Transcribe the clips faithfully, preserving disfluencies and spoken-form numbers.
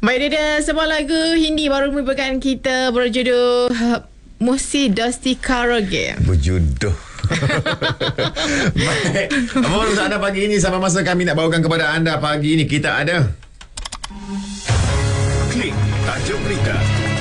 Baik, dia ada sebuah lagu Hindi baru merupakan kita berjudul Musi Dusty Karaoke. Berjodoh. Baik. Apa maksud anda pagi ini? Sama masa kami nak bawakan kepada anda pagi ini, kita ada Klik Tajuk Berita.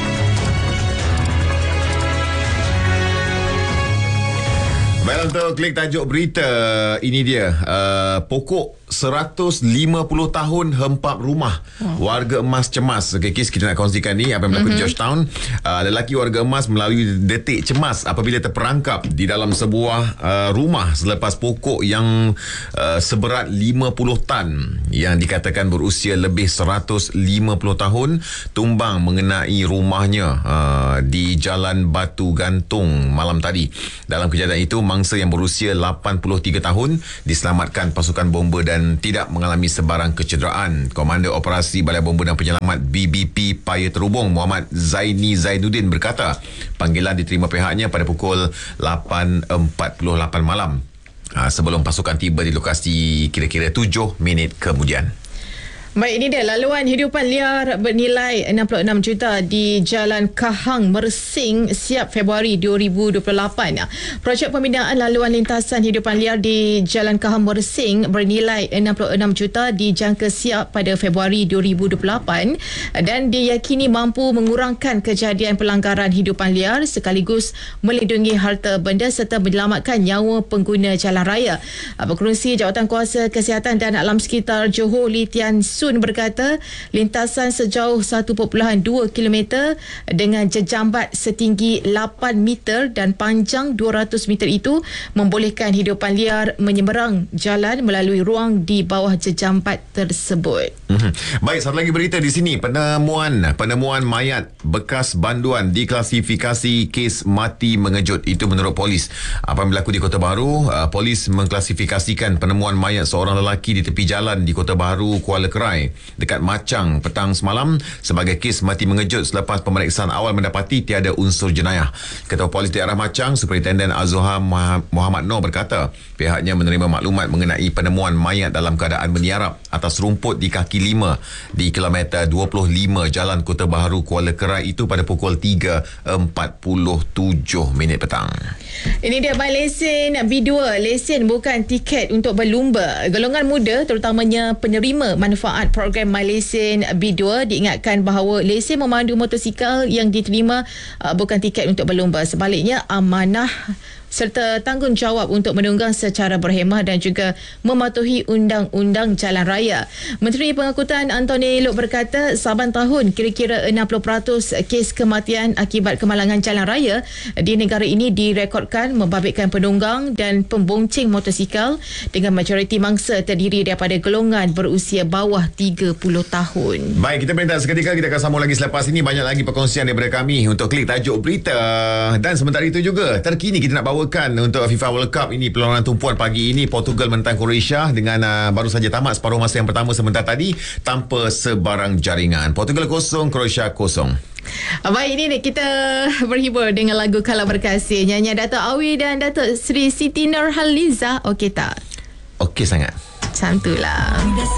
Baiklah, untuk klik tajuk berita ini dia, uh, pokok seratus lima puluh tahun hempap rumah. Oh. Warga emas cemas. Okay, kes kita nak kongsikan ni apa yang berlaku mm-hmm. di Georgetown. Uh, lelaki warga emas melalui detik cemas apabila terperangkap di dalam sebuah uh, rumah selepas pokok yang uh, seberat lima puluh tan yang dikatakan berusia lebih seratus lima puluh tahun tumbang mengenai rumahnya uh, di Jalan Batu Gantung malam tadi. Dalam kejadian itu, mangsa yang berusia lapan puluh tiga tahun diselamatkan pasukan bomba dan tidak mengalami sebarang kecederaan. Komander Operasi Balai Bomba dan Penyelamat B B P Paya Terhubung Muhammad Zaini Zainuddin berkata panggilan diterima pihaknya pada pukul lapan empat puluh lapan malam sebelum pasukan tiba di lokasi kira-kira tujuh minit kemudian. Baik, ini dia laluan hidupan liar bernilai enam puluh enam juta di Jalan Kahang Mersing siap Februari dua ribu dua puluh lapan. Projek pembinaan laluan lintasan hidupan liar di Jalan Kahang Mersing bernilai enam puluh enam juta dijangka siap pada Februari dua ribu dua puluh lapan dan diyakini mampu mengurangkan kejadian pelanggaran hidupan liar sekaligus melindungi harta benda serta menyelamatkan nyawa pengguna jalan raya. Berkerusi Jawatankuasa Kesihatan dan Alam Sekitar Johor Lee Tian Sun berkata lintasan sejauh satu perpuluhan dua kilometer dengan jejambat setinggi lapan meter dan panjang dua ratus meter itu membolehkan hidupan liar menyeberang jalan melalui ruang di bawah jejambat tersebut. Mm-hmm. Baik, satu lagi berita di sini, penemuan penemuan mayat bekas banduan diklasifikasi kes mati mengejut. Itu menurut polis. Apa yang berlaku di Kota Baru, uh, polis mengklasifikasikan penemuan mayat seorang lelaki di tepi jalan di Kota Baru, Kuala Kerai dekat Machang petang semalam sebagai kes mati mengejut selepas pemeriksaan awal mendapati tiada unsur jenayah. Ketua Polis Daerah Machang, Superintenden Azhar Muhammad Noor berkata pihaknya menerima maklumat mengenai penemuan mayat dalam keadaan meniarap atas rumput di kaki lima di kilometer dua puluh lima Jalan Kota Baru, Kuala Kerai itu pada pukul tiga empat puluh tujuh minit petang. Ini dia by lesen B dua. Lesen bukan tiket untuk berlumba. Golongan muda terutamanya penerima manfaat program MyLesen B dua diingatkan bahawa lesen memandu motosikal yang diterima uh, bukan tiket untuk berlumba. Sebaliknya, amanah serta tanggungjawab untuk menunggang secara berhemah dan juga mematuhi undang-undang jalan raya. Menteri Pengangkutan Anthony Loke berkata saban tahun kira-kira enam puluh peratus kes kematian akibat kemalangan jalan raya di negara ini direkodkan membabitkan penunggang dan pembonceng motosikal dengan majoriti mangsa terdiri daripada golongan berusia bawah tiga puluh tahun. Baik, kita berehat seketika, kita akan sambung lagi selepas ini. Banyak lagi perkongsian daripada kami untuk klik tajuk berita. Dan sementara itu juga terkini kita nak bawa untuk FIFA World Cup ini, perlawanan tumpuan pagi ini Portugal menentang Croatia dengan uh, baru saja tamat separuh masa yang pertama sebentar tadi tanpa sebarang jaringan. Portugal kosong, Croatia kosong. Baik, ini kita berhibur dengan lagu Kalau Berkasih nyanyian Dato' Awi dan Dato' Sri Siti Nurhaliza. Okey tak? Okey sangat. Macam tu lah.